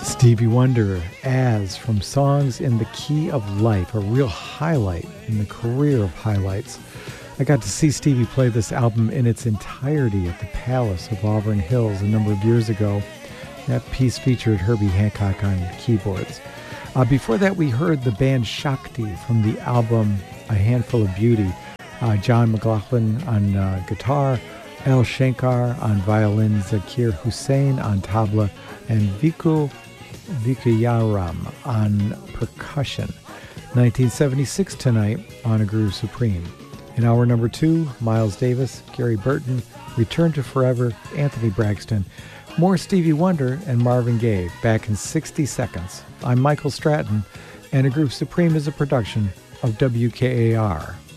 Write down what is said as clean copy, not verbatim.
Stevie Wonder, As, from Songs in the Key of Life, a real highlight in the career of highlights. I got to see Stevie play this album in its entirety at the Palace of Auburn Hills a number of years ago. That piece featured Herbie Hancock on keyboards. Before that, we heard the band Shakti from the album A Handful of Beauty. John McLaughlin on guitar, Al Shankar on violin, Zakir Hussain on tabla, and Viku Vikayaram on percussion. 1976 tonight on A Groove Supreme. In hour number 2, Miles Davis, Gary Burton, Return to Forever, Anthony Braxton, more Stevie Wonder and Marvin Gaye, back in 60 seconds. I'm Michael Stratton, and A Groove Supreme is a production of WKAR.